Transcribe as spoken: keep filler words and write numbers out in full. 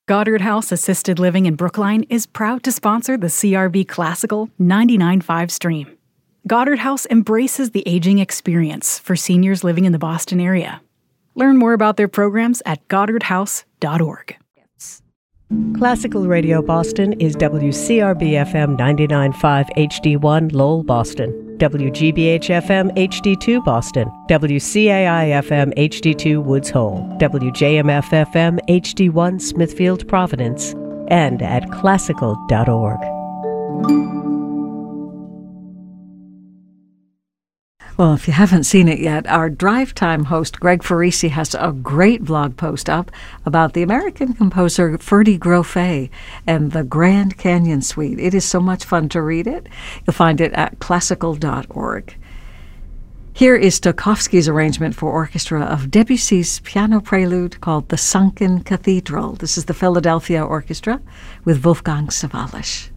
Goddard House Assisted Living in Brookline is proud to sponsor the C R V Classical ninety-nine point five stream. Goddard House embraces the aging experience for seniors living in the Boston area. Learn more about their programs at goddard house dot org. Classical Radio Boston is W C R B F M ninety-nine point five H D one Lowell, Boston, W G B H F M H D two Boston, W C A I F M H D two Woods Hole, W J M F F M H D one Smithfield, Providence, and at classical dot org. Well, if you haven't seen it yet, our Drive Time host, Greg Farisi, has a great blog post up about the American composer Ferdy Grofé and the Grand Canyon Suite. It is so much fun to read it. You'll find it at classical dot org. Here is Stokowski's arrangement for orchestra of Debussy's piano prelude called The Sunken Cathedral. This is the Philadelphia Orchestra with Wolfgang Sawallisch.